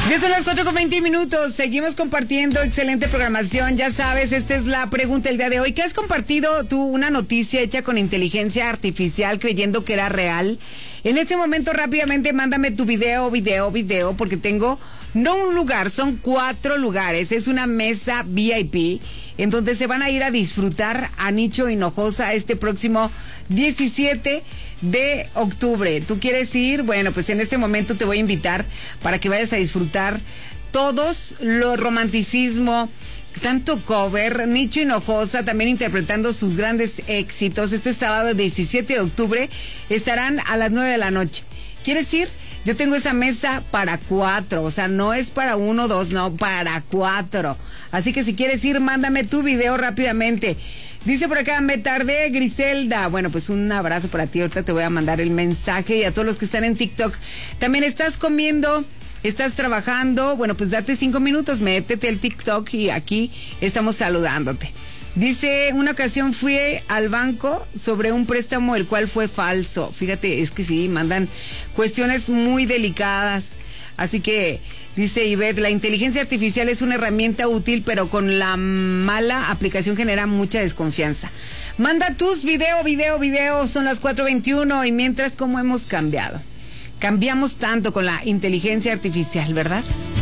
Ya son las 4:20. Seguimos compartiendo excelente programación. Ya sabes, esta es la pregunta del día de hoy. ¿Qué has compartido tú una noticia hecha con inteligencia artificial creyendo que era real? En este momento rápidamente mándame tu video, porque tengo no un lugar, son 4 lugares. Es una mesa VIP en donde se van a ir a disfrutar a Nicho Hinojosa este próximo 17 de octubre. ¿Tú quieres ir? Bueno, pues en este momento te voy a invitar para que vayas a disfrutar todos los romanticismo, tanto cover, Nicho Hinojosa también interpretando sus grandes éxitos. Este sábado 17 de octubre estarán a las 9 de la noche. ¿Quieres ir? Yo tengo esa mesa para 4, o sea, no es para 1, 2, no, para 4. Así que si quieres ir, mándame tu video rápidamente. Dice por acá, me tardé, Griselda. Bueno, pues un abrazo para ti, ahorita te voy a mandar el mensaje y a todos los que están en TikTok. También estás comiendo, estás trabajando, bueno, pues date 5 minutos, métete al TikTok y aquí estamos saludándote. Dice, una ocasión fui al banco sobre un préstamo el cual fue falso. Fíjate, es que sí, mandan cuestiones muy delicadas. Así que, dice Ivette, la inteligencia artificial es una herramienta útil, pero con la mala aplicación genera mucha desconfianza. Manda tus videos, son las 4:21 y mientras, ¿cómo hemos cambiado? Cambiamos tanto con la inteligencia artificial, ¿verdad?